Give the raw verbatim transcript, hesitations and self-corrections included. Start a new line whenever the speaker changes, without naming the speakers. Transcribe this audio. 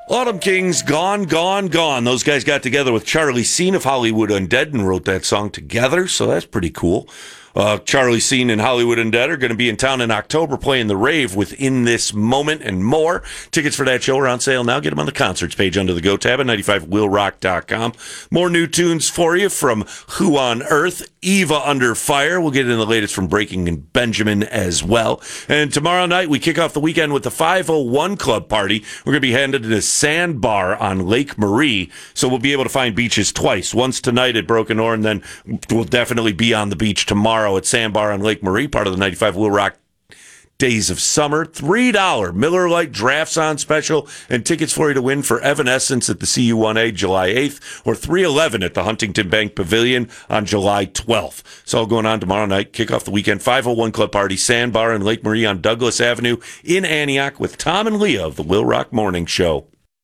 Autumn Kings, Gone, Gone, Gone. Those guys got together with Charlie Sheen of Hollywood Undead and wrote that song together, so that's pretty cool. Uh, Charlie Sheen and Hollywood Undead are going to be in town in October playing the Rave within this moment and more. Tickets for that show are on sale now. Get them on the concerts page under the Go tab at ninety-five will rock dot com. More new tunes for you from Who on Earth, Eva Under Fire. We'll get into the latest from Breaking and Benjamin as well. And tomorrow night, we kick off the weekend with the five oh one Club Party. We're going to be headed to the Sandbar on Lake Marie, so we'll be able to find beaches twice. Once tonight at Broken Oar, and then we'll definitely be on the beach tomorrow at Sandbar on Lake Marie, part of the ninety-five Will Rock Days of Summer. three dollars Miller Lite Drafts on special, and tickets for you to win for Evanescence at the C U one A July eighth, or three eleven at the Huntington Bank Pavilion on July twelfth. It's all going on tomorrow night. Kick off the weekend. five oh one Club Party, Sandbar and Lake Marie on Douglas Avenue in Antioch with Tom and Leah of the Will Rock Morning Show.